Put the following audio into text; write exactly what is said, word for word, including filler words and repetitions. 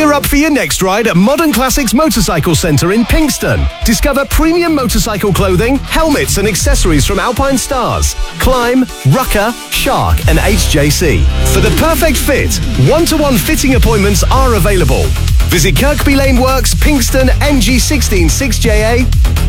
Gear up for your next ride at Modern Classics Motorcycle Centre in Pinxton. Discover premium motorcycle clothing, helmets and accessories from Alpine Stars, Climb, Rucker, Shark and H J C. For the perfect fit, one-to-one fitting appointments are available. Visit Kirkby Lane Works, Pinxton, N G one six six J A